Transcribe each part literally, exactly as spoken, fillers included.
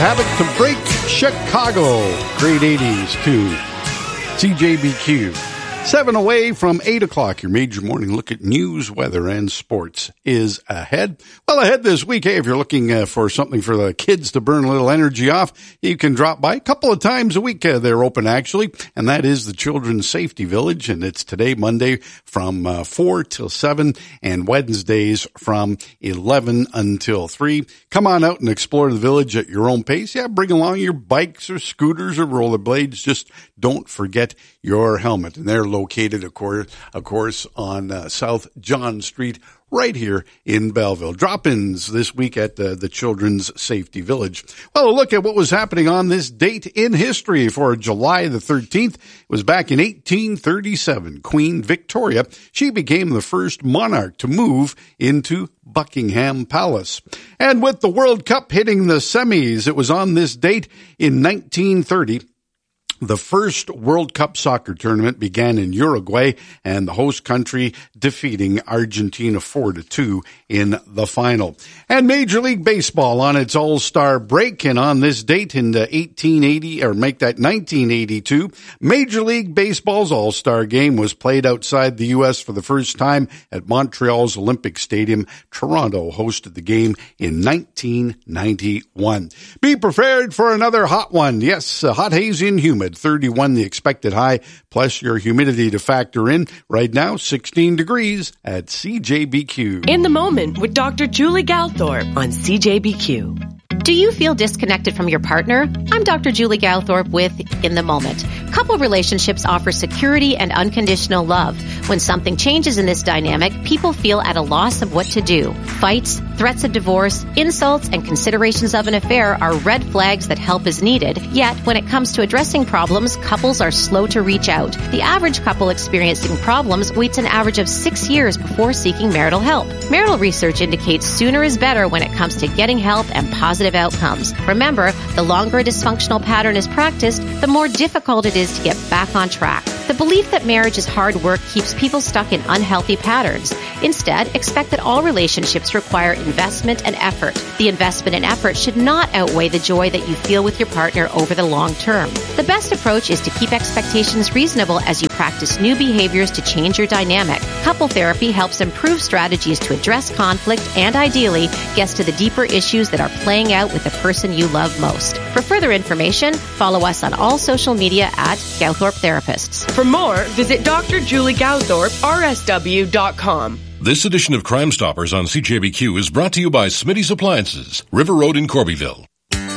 Habit to Break Chicago. Great eighties to C J B Q. Seven away from eight o'clock. Your major morning look at news, weather, and sports is ahead. Well, ahead this week, hey, if you're looking uh, for something for the kids to burn a little energy off, you can drop by a couple of times a week. Uh, they're open, actually, and that is the Children's Safety Village, and it's today, Monday, from uh, four till seven, and Wednesdays from eleven until three. Come on out and explore the village at your own pace. Yeah, bring along your bikes or scooters or rollerblades. Just don't forget your helmet. And they're located, of course, of course on uh, South John Street, right here in Belleville. Drop-ins this week at uh, the Children's Safety Village. Well, a look at what was happening on this date in history for July the thirteenth. It was back in eighteen thirty-seven. Queen Victoria, she became the first monarch to move into Buckingham Palace. And with the World Cup hitting the semis, it was on this date in nineteen thirty. The first World Cup soccer tournament began in Uruguay, and the host country defeating Argentina four to two in the final. And Major League Baseball on its all-star break, and on this date in eighteen eighty, or make that nineteen eighty-two, Major League Baseball's all-star game was played outside the U S for the first time at Montreal's Olympic Stadium. Toronto hosted the game in nineteen ninety-one. Be prepared for another hot one. Yes, hot, hazy, and humid. thirty-one the expected high, plus your humidity to factor in. Right now, sixteen degrees at C J B Q. In the Moment with Doctor Julie Galthorpe on C J B Q. Do you feel disconnected from your partner? I'm Doctor Julie Galthorpe with In the Moment. Couple relationships offer security and unconditional love. When something changes in this dynamic, people feel at a loss of what to do. Fights, threats of divorce, insults, and considerations of an affair are red flags that help is needed. Yet, when it comes to addressing problems, couples are slow to reach out. The average couple experiencing problems waits an average of six years before seeking marital help. Marital research indicates sooner is better when it comes to getting help and positive outcomes. Remember, the longer a dysfunctional pattern is practiced, the more difficult it is to get back on track. The belief that marriage is hard work keeps people stuck in unhealthy patterns. Instead, expect that all relationships require investment and effort. The investment and effort should not outweigh the joy that you feel with your partner over the long term. The best approach is to keep expectations reasonable as you practice new behaviors to change your dynamic. Couple therapy helps improve strategies to address conflict and, ideally, gets to the deeper issues that are playing out with the person you love most. For further information, follow us on all social media at Galthorpe Therapists. For more, visit D R Julie Galthorpe R S W dot com. This edition of Crime Stoppers on C J B Q is brought to you by Smitty's Appliances, River Road in Corbyville.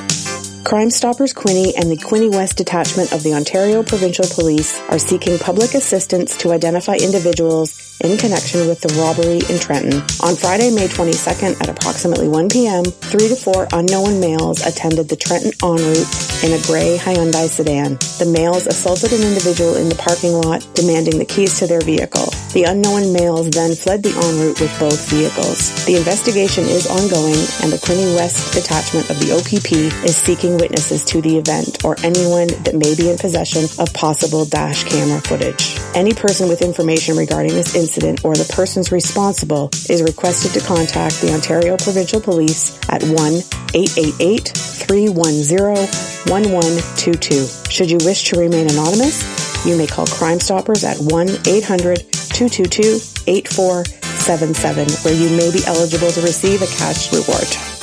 Crime Stoppers Quinte and the Quinte West Detachment of the Ontario Provincial Police are seeking public assistance to identify individuals in connection with the robbery in Trenton. On Friday, May twenty-second at approximately one p.m., three to four unknown males attended the Trenton en route in a gray Hyundai sedan. The males assaulted an individual in the parking lot, demanding the keys to their vehicle. The unknown males then fled the en route with both vehicles. The investigation is ongoing, and the Quinte West Detachment of the O P P is seeking witnesses to the event or anyone that may be in possession of possible dash camera footage. Any person with information regarding this incident or the persons responsible is requested to contact the Ontario Provincial Police at one eight eight eight, three one zero, one one two two. Should you wish to remain anonymous, you may call Crime Stoppers at one eight hundred, two two two, eight four seven seven, where you may be eligible to receive a cash reward.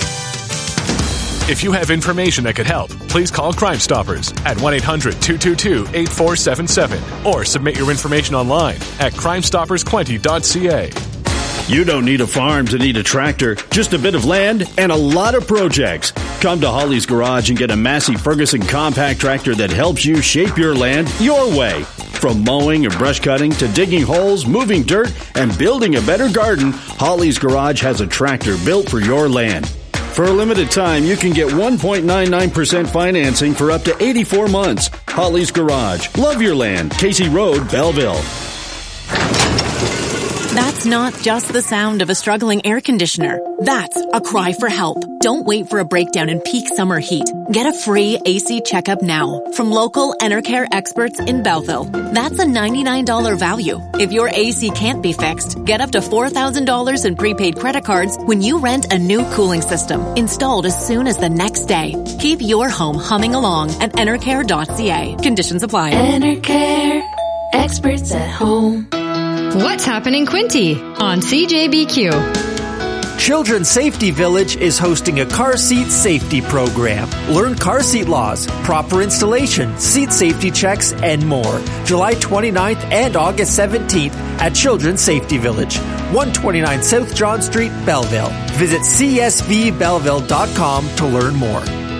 If you have information that could help, please call Crime Stoppers at one eight hundred, two two two, eight four seven seven or submit your information online at crime stoppers quinte dot c a. You don't need a farm to need a tractor, just a bit of land and a lot of projects. Come to Holly's Garage and get a Massey Ferguson compact tractor that helps you shape your land your way. From mowing and brush cutting to digging holes, moving dirt, and building a better garden, Holly's Garage has a tractor built for your land. For a limited time, you can get one point nine nine percent financing for up to eighty-four months. Holly's Garage. Love your land. Casey Road, Belleville. That's not just the sound of a struggling air conditioner. That's a cry for help. Don't wait for a breakdown in peak summer heat. Get a free A C checkup now from local Enercare experts in Belleville. That's a ninety-nine dollars value. If your A C can't be fixed, get up to four thousand dollars in prepaid credit cards when you rent a new cooling system installed as soon as the next day. Keep your home humming along at enercare dot c a. Conditions apply. Enercare, experts at home. What's happening, Quinty on C J B Q? Children's Safety Village is hosting a car seat safety program. Learn car seat laws, proper installation, seat safety checks, and more. July twenty-ninth and August seventeenth at Children's Safety Village, one twenty-nine South John Street, Belleville. Visit c s v belleville dot com to learn more.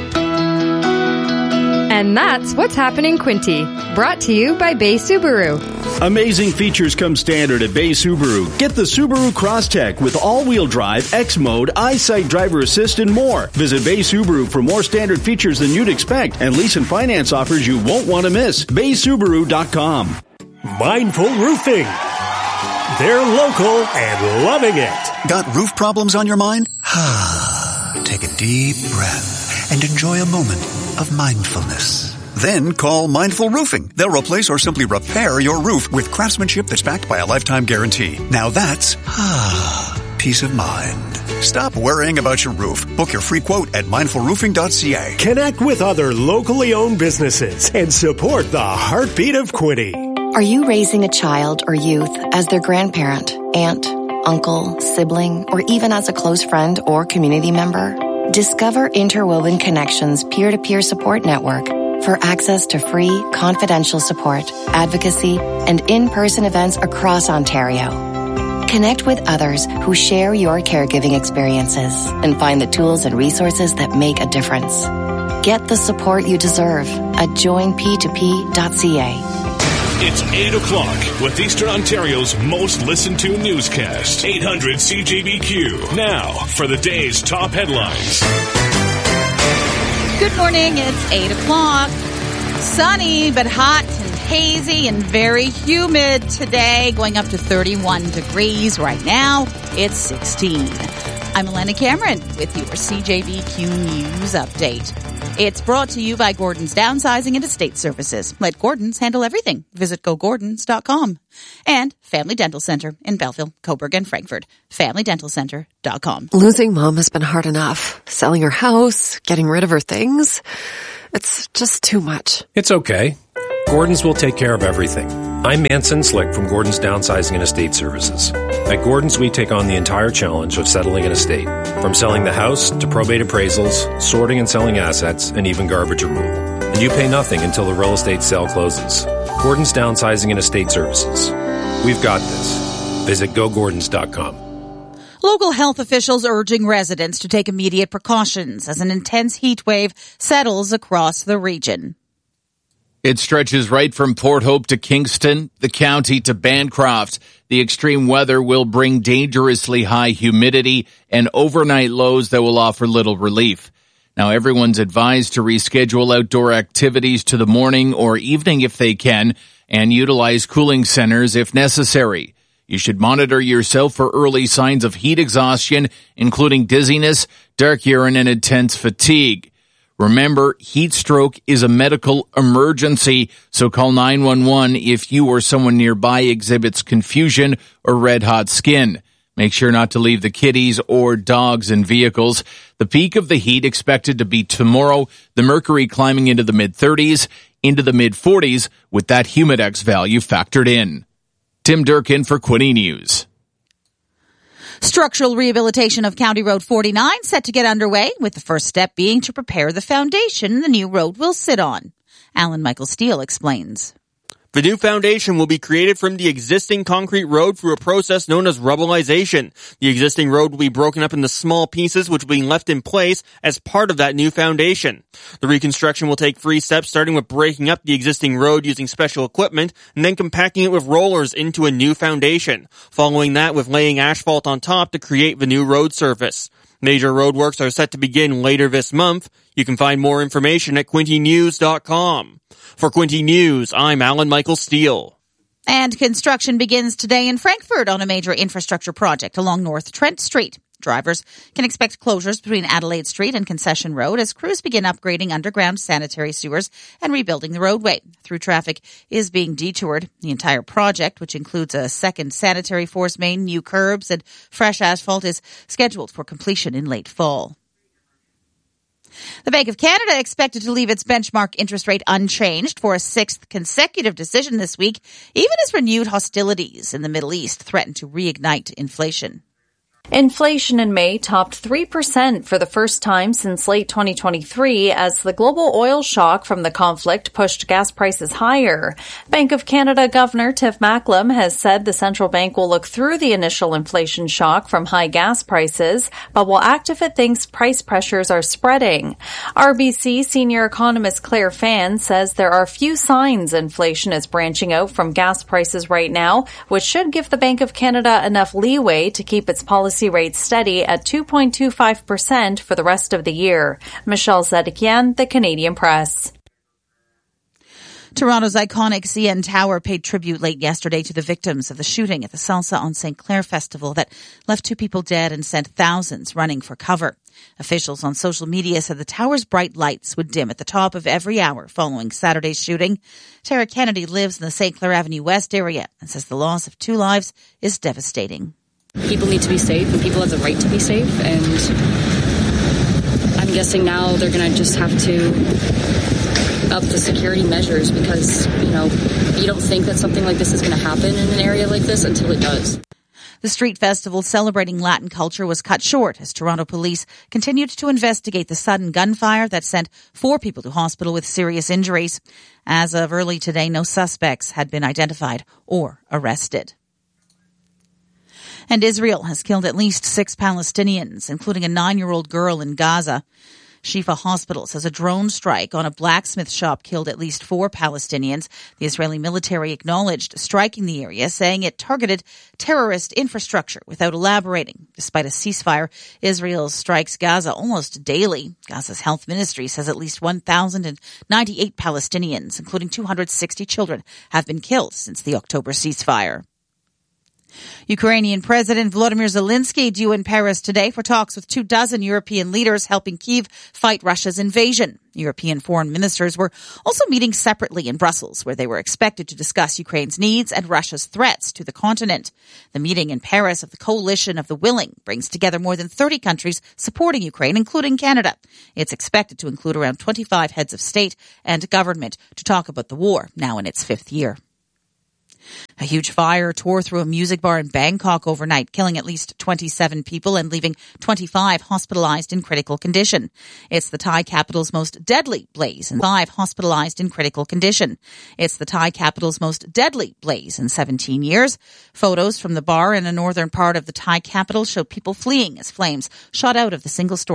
And that's What's Happening, Quinty, brought to you by Bay Subaru. Amazing features come standard at Bay Subaru. Get the Subaru Crosstrek with all-wheel drive, X-Mode, EyeSight driver assist, and more. Visit Bay Subaru for more standard features than you'd expect and lease and finance offers you won't want to miss. bay subaru dot com. Mindful Roofing. They're local and loving it. Got roof problems on your mind? Take a deep breath and enjoy a moment of mindfulness. Then call Mindful Roofing. They'll replace or simply repair your roof with craftsmanship that's backed by a lifetime guarantee. Now that's ah, peace of mind. Stop worrying about your roof. Book your free quote at mindful roofing dot c a. Connect with other locally owned businesses and support the heartbeat of Quinty. Are you raising a child or youth as their grandparent, aunt, uncle, sibling, or even as a close friend or community member? Discover Interwoven Connections peer-to-peer support network for access to free, confidential support, advocacy, and in-person events across Ontario. Connect with others who share your caregiving experiences and find the tools and resources that make a difference. Get the support you deserve at join p two p dot c a. It's eight o'clock with Eastern Ontario's most listened to newscast. eight hundred C J B Q. Now for the day's top headlines. Good morning. It's eight o'clock. Sunny but hot and hazy and very humid today, going up to thirty-one degrees right now. It's sixteen. I'm Elena Cameron with your C J B Q News Update. It's brought to you by Gordon's Downsizing and Estate Services. Let Gordon's handle everything. Visit go gordons dot com. And Family Dental Center in Belleville, Coburg, and Frankfurt. family dental center dot com. Losing Mom has been hard enough. Selling her house, getting rid of her things. It's just too much. It's okay. Gordon's will take care of everything. I'm Manson Slick from Gordon's Downsizing and Estate Services. At Gordon's, we take on the entire challenge of settling an estate, from selling the house to probate appraisals, sorting and selling assets, and even garbage removal. And you pay nothing until the real estate sale closes. Gordon's Downsizing and Estate Services. We've got this. Visit go gordons dot com. Local health officials urging residents to take immediate precautions as an intense heat wave settles across the region. It stretches right from Port Hope to Kingston, the county to Bancroft. The extreme weather will bring dangerously high humidity and overnight lows that will offer little relief. Now, everyone's advised to reschedule outdoor activities to the morning or evening if they can, and utilize cooling centers if necessary. You should monitor yourself for early signs of heat exhaustion, including dizziness, dark urine, and intense fatigue. Remember, heat stroke is a medical emergency, so call nine one one if you or someone nearby exhibits confusion or red-hot skin. Make sure not to leave the kiddies or dogs in vehicles. The peak of the heat expected to be tomorrow, the mercury climbing into the mid-thirties, into the mid-forties, with that humidex value factored in. Tim Durkin for Quinty News. Structural rehabilitation of County Road forty-nine set to get underway, with the first step being to prepare the foundation the new road will sit on. Alan Michael Steele explains. The new foundation will be created from the existing concrete road through a process known as rubbleization. The existing road will be broken up into small pieces which will be left in place as part of that new foundation. The reconstruction will take three steps, starting with breaking up the existing road using special equipment and then compacting it with rollers into a new foundation. Following that, with laying asphalt on top to create the new road surface. Major roadworks are set to begin later this month. You can find more information at quinty news dot com. For Quinty News, I'm Alan Michael Steele. And construction begins today in Frankfurt on a major infrastructure project along North Trent Street. Drivers can expect closures between Adelaide Street and Concession Road as crews begin upgrading underground sanitary sewers and rebuilding the roadway. Through traffic is being detoured. The entire project, which includes a second sanitary force main, new curbs, and fresh asphalt, is scheduled for completion in late fall. The Bank of Canada expected to leave its benchmark interest rate unchanged for a sixth consecutive decision this week, even as renewed hostilities in the Middle East threaten to reignite inflation. Inflation in May topped three percent for the first time since late twenty twenty-three as the global oil shock from the conflict pushed gas prices higher. Bank of Canada Governor Tiff Macklem has said the central bank will look through the initial inflation shock from high gas prices, but will act if it thinks price pressures are spreading. R B C senior economist Claire Fan says there are few signs inflation is branching out from gas prices right now, which should give the Bank of Canada enough leeway to keep its policy rate steady at two point two five percent for the rest of the year. Michelle Zedekian, The Canadian Press. Toronto's iconic C N Tower paid tribute late yesterday to the victims of the shooting at the Salsa on Saint Clair Festival that left two people dead and sent thousands running for cover. Officials on social media said the tower's bright lights would dim at the top of every hour following Saturday's shooting. Tara Kennedy lives in the Saint Clair Avenue West area and says the loss of two lives is devastating. People need to be safe, and people have the right to be safe, and I'm guessing now they're going to just have to up the security measures because, you know, you don't think that something like this is going to happen in an area like this until it does. The street festival celebrating Latin culture was cut short as Toronto police continued to investigate the sudden gunfire that sent four people to hospital with serious injuries. As of early today, no suspects had been identified or arrested. And Israel has killed at least six Palestinians, including a nine-year-old girl in Gaza. Shifa Hospital says a drone strike on a blacksmith shop killed at least four Palestinians. The Israeli military acknowledged striking the area, saying it targeted terrorist infrastructure without elaborating. Despite a ceasefire, Israel strikes Gaza almost daily. Gaza's health ministry says at least one thousand ninety-eight Palestinians, including two hundred sixty children, have been killed since the October ceasefire. Ukrainian President Volodymyr Zelensky due in Paris today for talks with two dozen European leaders helping Kyiv fight Russia's invasion. European foreign ministers were also meeting separately in Brussels, where they were expected to discuss Ukraine's needs and Russia's threats to the continent. The meeting in Paris of the Coalition of the Willing brings together more than thirty countries supporting Ukraine, including Canada. It's expected to include around twenty-five heads of state and government to talk about the war, now in its fifth year. A huge fire tore through a music bar in Bangkok overnight, killing at least twenty-seven people and leaving twenty-five hospitalized in critical condition. It's the Thai capital's most deadly blaze, and five hospitalized in critical condition. It's the Thai capital's most deadly blaze in seventeen years. Photos from the bar in a northern part of the Thai capital show people fleeing as flames shot out of the single-story